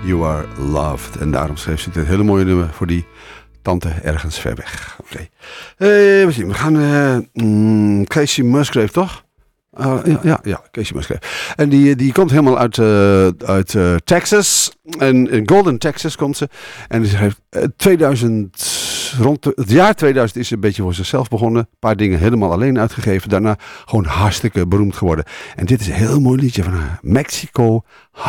You Are Loved. En daarom schreef ze dit hele mooie nummer voor die tante ergens ver weg. Oké. We zien. We gaan Casey Musgrave, toch? Ja, Casey Musgrave. En die komt helemaal uit Texas. En in Golden, Texas komt ze. En ze heeft 2000... Rond het jaar 2000 is ze een beetje voor zichzelf begonnen. Een paar dingen helemaal alleen uitgegeven. Daarna gewoon hartstikke beroemd geworden. En dit is een heel mooi liedje van haar. Mexico